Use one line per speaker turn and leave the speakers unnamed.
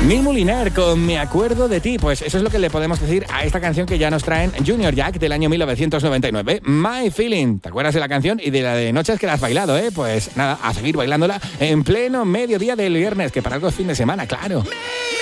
Neil Moliner con Me acuerdo de ti. Pues eso es lo que le podemos decir a esta canción que ya nos traen Junior Jack del año 1999. My Feeling. ¿Te acuerdas de la canción? Y de la de noches que la has bailado, ¿eh? Pues nada, a seguir bailándola en pleno mediodía del viernes, que para algo es fin de semana, claro.